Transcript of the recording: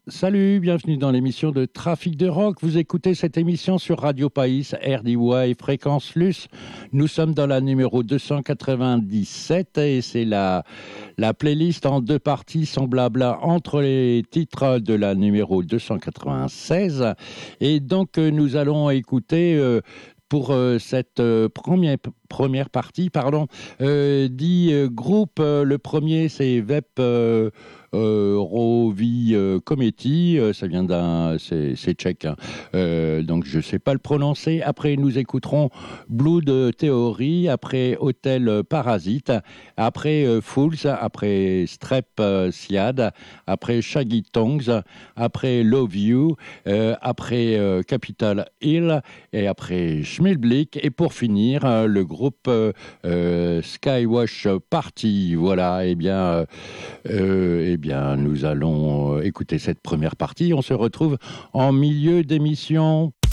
Salut, bienvenue dans l'émission de Trafic de Rock. Vous écoutez cette émission sur Radio Païs, RDY, Fréquence Luce. Nous sommes dans la numéro 297 et c'est la playlist en deux parties semblables entre les titres de la numéro 296. Et donc, nous allons écouter... pour cette première partie, 10 groupes. Le premier, c'est Vep Rovi Comedy. Ça vient c'est tchèque, hein. Donc je sais pas le prononcer. Après, nous écouterons Blood Theory. Après, Hotel Parasite. Après, Fools. Après, Strep Siad. Après, Shaggy Tongues. Après, Love You. Après, Capital Hill. Et après, Schmilblick. Et pour finir, le groupe Skywash Party. Voilà, eh bien, nous allons écouter cette première partie. On se retrouve en milieu d'émission.